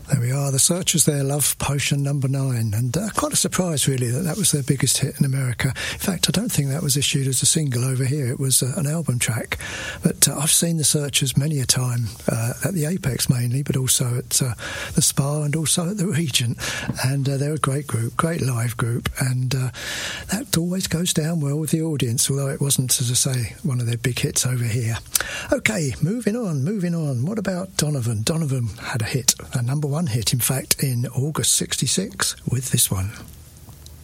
There we are, the Searchers there, Love Potion number 9, and quite a surprise really that was their biggest hit in America. In fact, I don't think that was issued as a single over here, it was an album track. But I've seen the Searchers many a time, at the Apex mainly, but also at the Spa and also at the Regent, and they're a great group, great live group, and that always goes down well with the audience, although it wasn't, as I say, one of their big hits over here. OK, moving on. What about Donovan? Donovan had a hit, a number 1 hit, in fact, in August '66 with this one.